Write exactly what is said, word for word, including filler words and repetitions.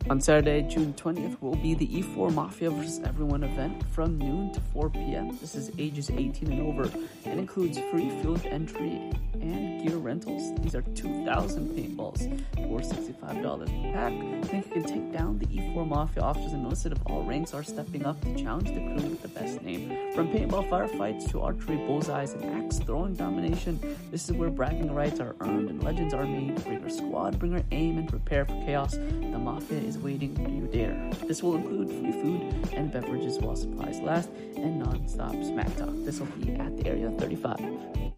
On Saturday, June twentieth, will be the E four Mafia versus Everyone event from noon to four p.m. This is ages eighteen and over and includes free field entry and gear rentals. These are two thousand paintballs for sixty-five dollars per pack. I think you can take down the E four Mafia. Officers enlisted of all ranks are stepping up to challenge the crew with the best name. From paintball firefights to archery bullseyes and axe throwing domination, this is where bragging rights are earned and legends are made. Bring your squad, bring your aim, and prepare for chaos. The Mafia is waiting for you there. This will include free food and beverages while supplies last and non-stop smack talk. This will be at the Area thirty-five.